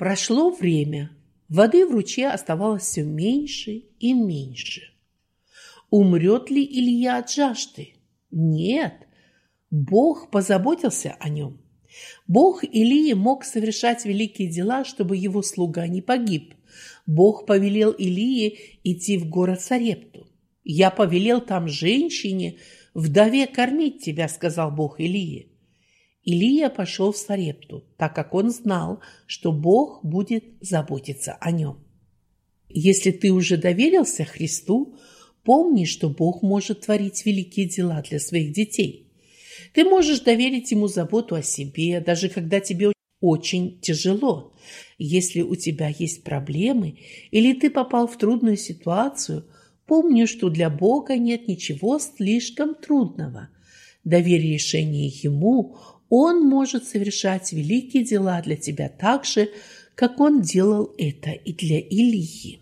Прошло время, воды в ручье оставалось все меньше и меньше. Умрет ли Илья от жажды? Нет, Бог позаботился о нем. Бог Илии мог совершать великие дела, чтобы его слуга не погиб. Бог повелел Илии идти в город Сарепту. «Я повелел там женщине, вдове, кормить тебя», — сказал Бог Илии. Илия пошел в Сарепту, так как он знал, что Бог будет заботиться о нем. Если ты уже доверился Христу, помни, что Бог может творить великие дела для своих детей. Ты можешь доверить Ему заботу о себе, даже когда тебе очень тяжело. Если у тебя есть проблемы или ты попал в трудную ситуацию, помни, что для Бога нет ничего слишком трудного. Доверь решение Ему, Он может совершать великие дела для тебя так же, как Он делал это и для Илии.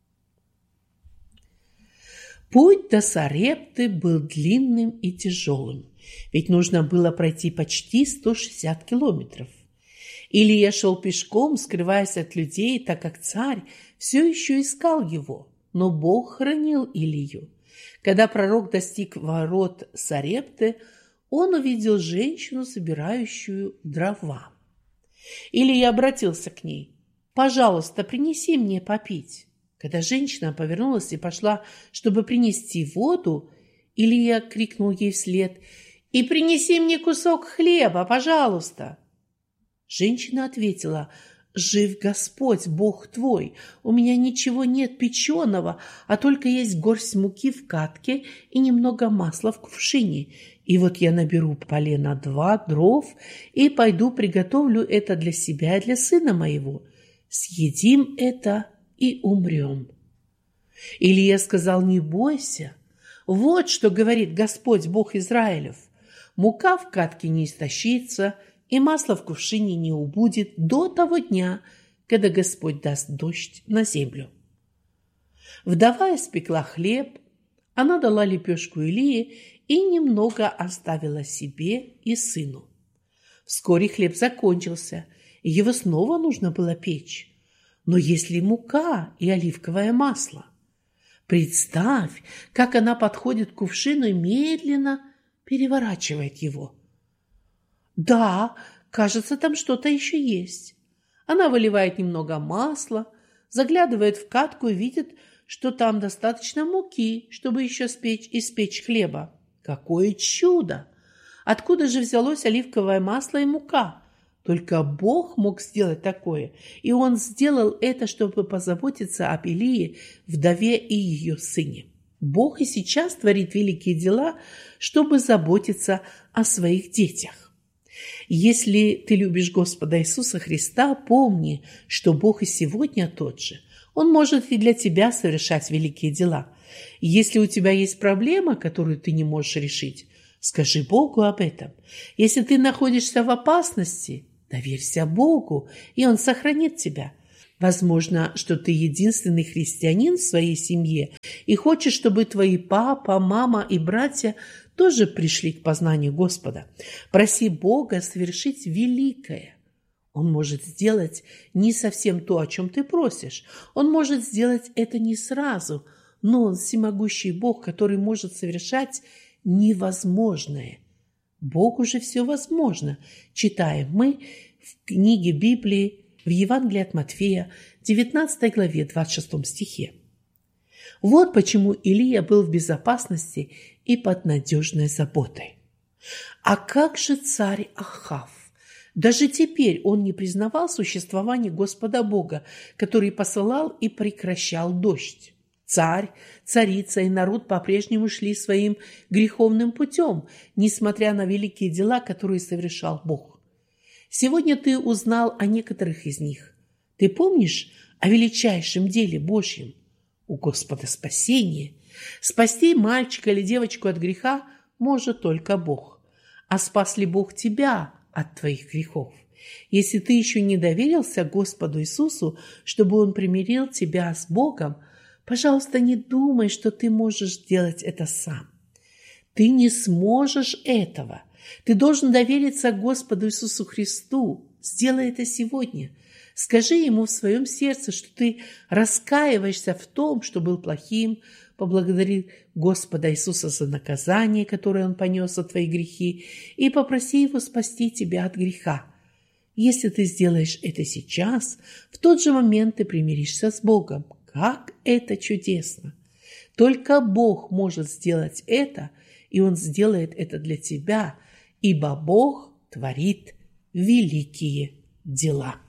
Путь до Сарепты был длинным и тяжелым, ведь нужно было пройти почти 160 километров. Илия шел пешком, скрываясь от людей, так как царь все еще искал его, но Бог хранил Илию. Когда пророк достиг ворот Сарепты, он увидел женщину, собирающую дрова. Илия обратился к ней: «Пожалуйста, принеси мне попить». Когда женщина повернулась и пошла, чтобы принести воду, Илия крикнул ей вслед: «И принеси мне кусок хлеба, пожалуйста». Женщина ответила: «Жив Господь, Бог твой, у меня ничего нет печеного, а только есть горсть муки в катке и немного масла в кувшине. И вот я наберу полена 2 дров и пойду приготовлю это для себя и для сына моего. Съедим это и умрем». Илия сказал: «Не бойся, вот что говорит Господь, Бог Израилев: мука в катке не истощится, и масло в кувшине не убудет до того дня, когда Господь даст дождь на землю». Вдова испекла хлеб, она дала лепешку Илии и немного оставила себе и сыну. Вскоре хлеб закончился, и его снова нужно было печь. Но есть ли мука и оливковое масло? Представь, как она подходит к кувшину и медленно переворачивает его. Да, кажется, там что-то еще есть. Она выливает немного масла, заглядывает в катку и видит, что там достаточно муки, чтобы еще испечь хлеба. Какое чудо! Откуда же взялось оливковое масло и мука? Только Бог мог сделать такое, и Он сделал это, чтобы позаботиться об Илии, вдове и ее сыне. Бог и сейчас творит великие дела, чтобы заботиться о своих детях. Если ты любишь Господа Иисуса Христа, помни, что Бог и сегодня тот же. Он может и для тебя совершать великие дела. Если у тебя есть проблема, которую ты не можешь решить, скажи Богу об этом. Если ты находишься в опасности, доверься Богу, и Он сохранит тебя. Возможно, что ты единственный христианин в своей семье и хочешь, чтобы твои папа, мама и братья тоже пришли к познанию Господа. Проси Бога совершить великое. Он может сделать не совсем то, о чем ты просишь. Он может сделать это не сразу, но Он всемогущий Бог, который может совершать невозможное. Богу же все возможно. Читаем мы в книге Библии, в Евангелии от Матфея, 19 главе, 26 стихе. Вот почему Илия был в безопасности и под надежной заботой. А как же царь Ахав? Даже теперь он не признавал существование Господа Бога, который посылал и прекращал дождь. Царь, царица и народ по-прежнему шли своим греховным путем, несмотря на великие дела, которые совершал Бог. Сегодня ты узнал о некоторых из них. Ты помнишь о величайшем деле Божьем? У Господа спасение. Спасти мальчика или девочку от греха может только Бог. А спас ли Бог тебя от твоих грехов? Если ты еще не доверился Господу Иисусу, чтобы Он примирил тебя с Богом, пожалуйста, не думай, что ты можешь сделать это сам. Ты не сможешь этого. Ты должен довериться Господу Иисусу Христу, Сделай это сегодня. Скажи Ему в своем сердце, что ты раскаиваешься в том, что был плохим, поблагодари Господа Иисуса за наказание, которое Он понес за твои грехи, и попроси Его спасти тебя от греха. Если ты сделаешь это сейчас, в тот же момент ты примиришься с Богом. Как это чудесно! Только Бог может сделать это, и Он сделает это для тебя, ибо Бог творит великие дела.